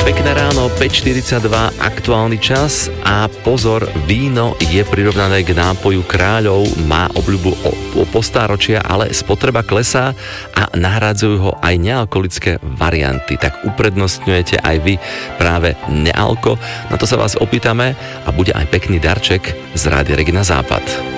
Pekné ráno, 5:42, aktuálny čas a pozor, víno je prirovnané k nápoju kráľov, má obľubu o postáročia, ale spotreba klesá a nahrádzajú ho aj nealkoholické varianty. Tak uprednostňujete aj vy práve nealko? Na to sa vás opýtame a bude aj pekný darček z Rádia Regina Západ.